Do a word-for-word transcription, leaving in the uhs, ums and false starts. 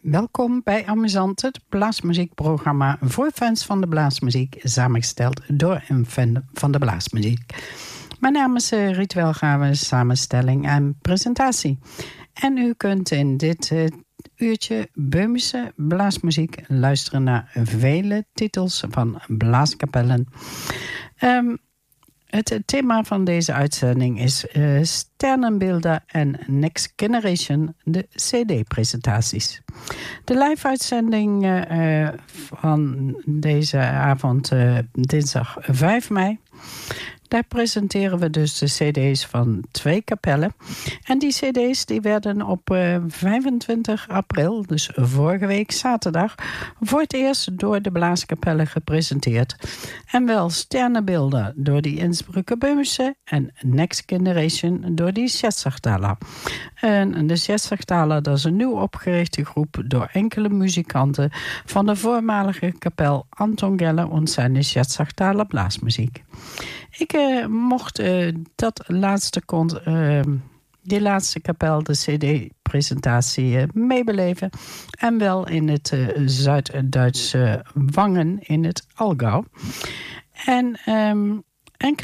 Welkom bij Amusant, het blaasmuziekprogramma voor fans van de blaasmuziek, samengesteld door een fan van de blaasmuziek. Mijn naam is uh, Riet Welgave, samenstelling en presentatie. En u kunt in dit uh, uurtje Beumische blaasmuziek luisteren naar vele titels van blaaskapellen. Um, Het thema van deze uitzending is uh, Sterrenbeelden en Next Generation, de C D-presentaties. De live-uitzending uh, van deze avond, uh, dinsdag vijf mei... Daar presenteren we dus de cd's van twee kapellen. En die cd's die werden op uh, vijfentwintig april, dus vorige week zaterdag, voor het eerst door de blaaskapellen gepresenteerd. En wel Sterrenbeelden door die Innsbrucker Böhmische en Next Generation door die Schätzertaler. En de Schätzertaler, dat is een nieuw opgerichte groep door enkele muzikanten van de voormalige kapel Anton Geller en zijn Schätzertaler blaasmuziek. Ik uh, mocht uh, dat laatste kont, uh, die laatste kapel, de cd-presentatie, uh, meebeleven. En wel in het uh, Zuid-Duitse Wangen in het Allgäu. En um, enkele